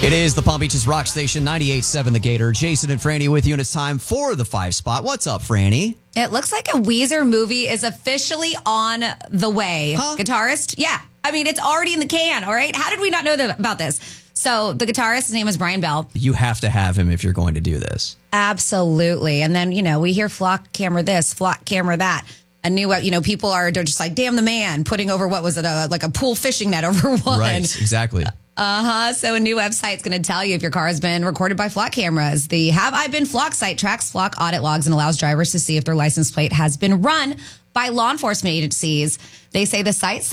It is the Palm Beaches Rock Station, 98.7 The Gator. Jason and Franny with you, and it's time for the 5 spot. What's up, Franny? It looks like a Weezer movie is officially on the way. Huh? Guitarist? Yeah. I mean, it's already in the can, all right? How did we not know about this? So the guitarist, his name is Brian Bell. You have to have him if you're going to do this. Absolutely. And then, we hear flock camera this, flock camera that. A new, people are just like, damn the man, putting over, what was it, like a pool fishing net over one. Right, exactly. So a new website's going to tell you if your car has been recorded by flock cameras. The Have I Been Flock site tracks flock audit logs and allows drivers to see if their license plate has been run by law enforcement agencies. They say the site